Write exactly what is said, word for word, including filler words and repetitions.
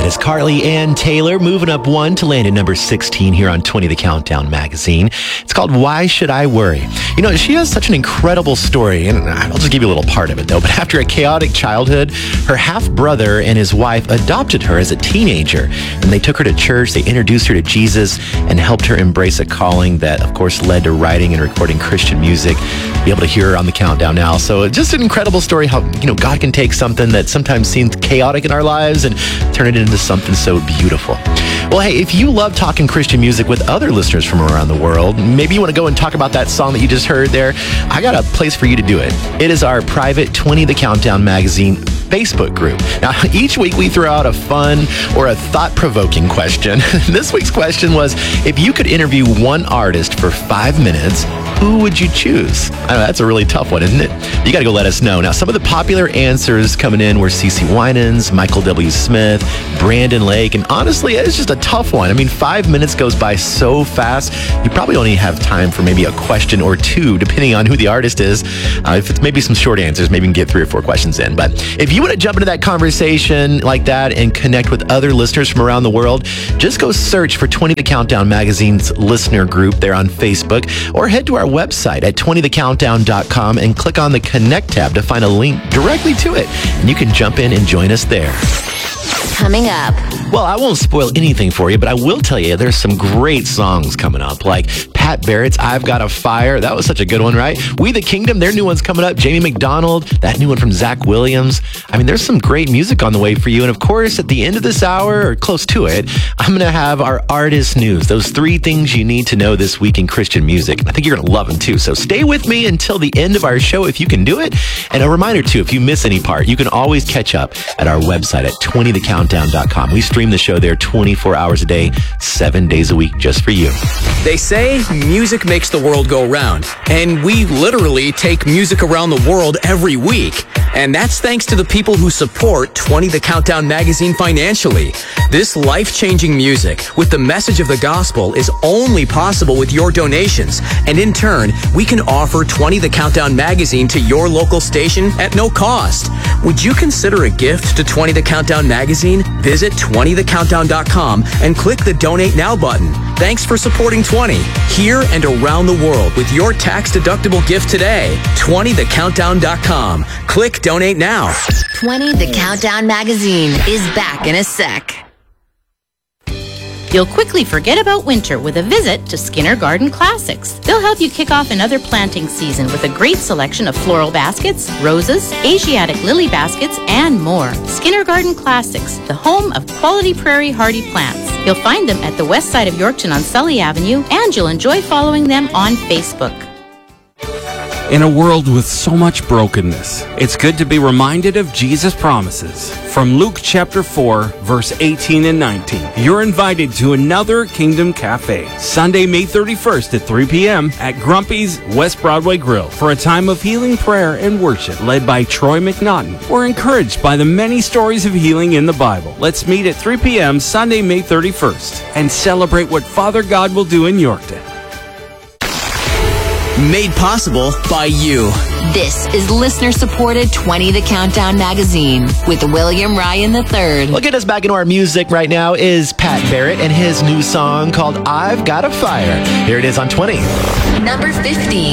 is Carly Ann Taylor, moving up one to land at number sixteen here on twenty The Countdown magazine. It's called Why Should I Worry? You know, she has such an incredible story, and I'll just give you a little part of it, though. But after a chaotic childhood, her half-brother and his wife adopted her as a teenager, and they took her to church, they introduced her to Jesus, and helped her embrace a calling that, of course, led to writing and recording Christian music. Be able to hear her on The Countdown now. So just an incredible story how, you know, God can take something that sometimes seems chaotic in our lives and turn it into something so beautiful. Well, hey, if you love talking Christian music with other listeners from around the world, maybe you want to go and talk about that song that you just heard there, I got a place for you to do it. It is our private twenty The Countdown magazine Facebook group. Now, each week we throw out a fun or a thought-provoking question. This week's question was, if you could interview one artist for five minutes, who would you choose? I know, that's a really tough one, isn't it? You got to go let us know. Now, some of the popular answers coming in were CeCe Winans, Michael W. Smith, Brandon Lake, and honestly, it's just a tough one. I mean, five minutes goes by so fast, you probably only have time for maybe a question or two, depending on who the artist is. Uh, if it's maybe some short answers, maybe you can get three or four questions in. But if you want to jump into that conversation like that and connect with other listeners from around the world, just go search for twenty The Countdown magazine's listener group there on Facebook, or head to our website at twenty the countdown dot com and click on the Connect tab to find a link directly to it. And you can jump in and join us there. Coming up. Well, I won't spoil anything for you, but I will tell you there's some great songs coming up, like Pat Barrett's I've Got a Fire. That was such a good one, right? We the Kingdom, their new one's coming up. Jamie McDonald, that new one from Zach Williams. I mean, there's some great music on the way for you. And of course, at the end of this hour, or close to it, I'm going to have our artist news. Those three things you need to know this week in Christian music. I think you're going to love them too. So stay with me until the end of our show if you can do it. And a reminder too, if you miss any part, you can always catch up at our website at twenty the countdown dot com. We stream the show there twenty-four hours a day, seven days a week, just for you. They say music makes the world go round, and we literally take music around the world every week. And that's thanks to the people who support twenty The Countdown magazine financially. This life-changing music with the message of the gospel is only possible with your donations. And in turn, we can offer twenty The Countdown magazine to your local station at no cost. Would you consider a gift to twenty The Countdown magazine? Visit twenty the countdown dot com and click the Donate Now button. Thanks for supporting twenty, here and around the world with your tax-deductible gift today. twenty the countdown dot com. Click Donate Now. twenty The Countdown magazine is back in a sec. You'll quickly forget about winter with a visit to Skinner Garden Classics. They'll help you kick off another planting season with a great selection of floral baskets, roses, Asiatic lily baskets, and more. Skinner Garden Classics, the home of quality prairie hardy plants. You'll find them at the west side of Yorkton on Sully Avenue, and you'll enjoy following them on Facebook. In a world with so much brokenness, it's good to be reminded of Jesus' promises. From Luke chapter four, verse eighteen and nineteen, you're invited to another Kingdom Cafe, Sunday, May thirty-first at three p.m. at Grumpy's West Broadway Grill for a time of healing prayer and worship led by Troy McNaughton. We're encouraged by the many stories of healing in the Bible. Let's meet at three p.m. Sunday, May thirty-first and celebrate what Father God will do in Yorkton. Made possible by you. This is listener-supported twenty The Countdown magazine with William Ryan the third. Well, getting us back into our music right now is Pat Barrett and his new song called I've Got a Fire. Here it is on twenty. Number fifteen.